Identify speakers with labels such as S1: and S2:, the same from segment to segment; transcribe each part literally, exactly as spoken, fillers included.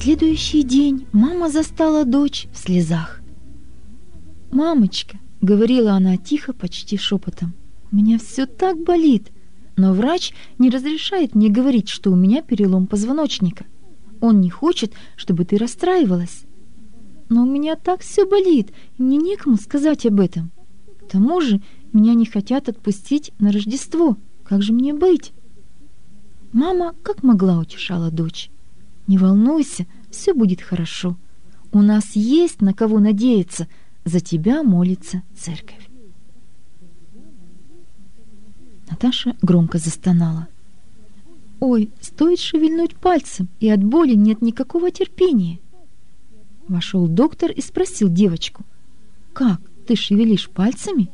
S1: следующий день мама застала дочь в слезах. «Мамочка», — говорила она тихо, почти шепотом, — «у меня все так болит, но врач не разрешает мне говорить, что у меня перелом позвоночника. Он не хочет, чтобы ты расстраивалась. Но у меня так все болит, и мне некому сказать об этом. К тому же меня не хотят отпустить на Рождество. Как же мне быть?» Мама как могла утешала дочь. «Не волнуйся, все будет хорошо. У нас есть на кого надеяться. За тебя молится церковь». Наташа громко застонала. «Ой, стоит шевельнуть пальцем, и от боли нет никакого терпения». Вошел доктор и спросил девочку: «Как, ты шевелишь пальцами?»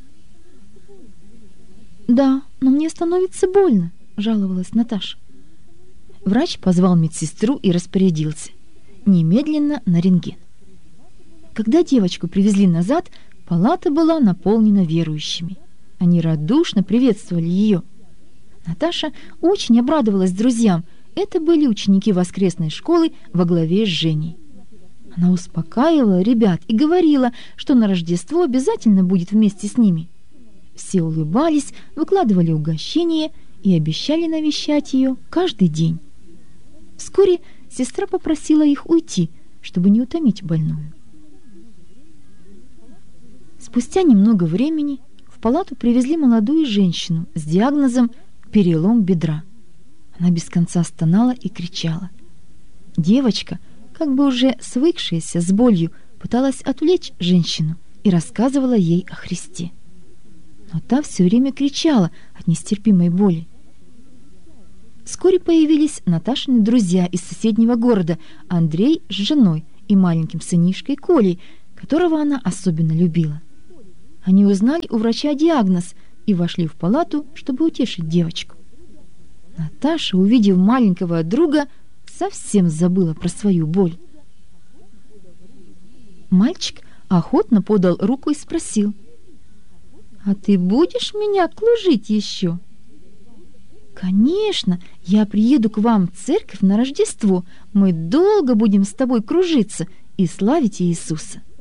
S1: «Да, но мне становится больно», — жаловалась Наташа. Врач позвал медсестру и распорядился: немедленно на рентген. Когда девочку привезли назад, палата была наполнена верующими. Они радушно приветствовали ее. Наташа очень обрадовалась друзьям. Это были ученики воскресной школы во главе с Женей. Она успокаивала ребят и говорила, что на Рождество обязательно будет вместе с ними. Все улыбались, выкладывали угощения и обещали навещать ее каждый день. Вскоре сестра попросила их уйти, чтобы не утомить больную. Спустя немного времени в палату привезли молодую женщину с диагнозом перелом бедра. Она без конца стонала и кричала. Девочка, как бы уже свыкшаяся с болью, пыталась отвлечь женщину и рассказывала ей о Христе. Но та все время кричала от нестерпимой боли. Вскоре появились Наташины друзья из соседнего города, Андрей с женой и маленьким сынишкой Колей, которого она особенно любила. Они узнали у врача диагноз и вошли в палату, чтобы утешить девочку. Наташа, увидев маленького друга, совсем забыла про свою боль. Мальчик охотно подал руку и спросил: «А ты будешь меня клужить еще?» «Конечно, я приеду к вам в церковь на Рождество. Мы долго будем с тобой кружиться и славить Иисуса».